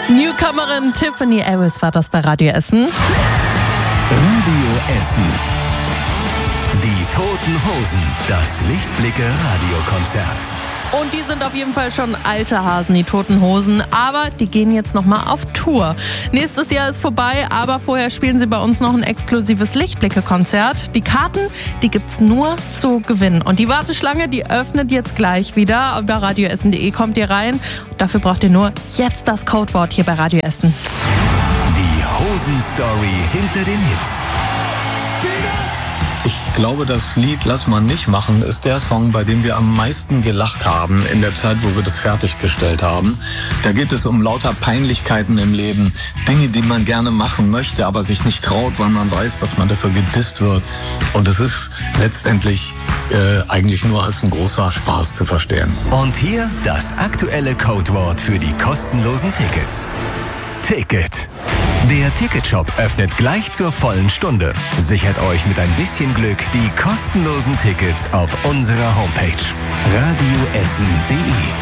Newcomerin Tiffany Ellis war das bei Radio Essen. Radio Essen. Die Toten Hosen, das Lichtblicke-Radiokonzert. Und die sind auf jeden Fall schon alte Hasen, die Toten Hosen. Aber die gehen jetzt nochmal auf Tour. Nächstes Jahr ist vorbei, aber vorher spielen sie bei uns noch ein exklusives Lichtblicke-Konzert. Die Karten, die gibt's nur zu gewinnen. Und die Warteschlange, die öffnet jetzt gleich wieder. Über radioessen.de kommt ihr rein. Dafür braucht ihr nur jetzt das Codewort hier bei Radio Essen. Die Hosen-Story hinter den Hits. Ich glaube, das Lied Lass mal nicht machen ist der Song, bei dem wir am meisten gelacht haben in der Zeit, wo wir das fertiggestellt haben. Da geht es um lauter Peinlichkeiten im Leben, Dinge, die man gerne machen möchte, aber sich nicht traut, weil man weiß, dass man dafür gedisst wird. Und es ist letztendlich eigentlich nur als ein großer Spaß zu verstehen. Und hier das aktuelle Codewort für die kostenlosen Tickets. Ticket. Der Ticketshop öffnet gleich zur vollen Stunde. Sichert euch mit ein bisschen Glück die kostenlosen Tickets auf unserer Homepage radioessen.de.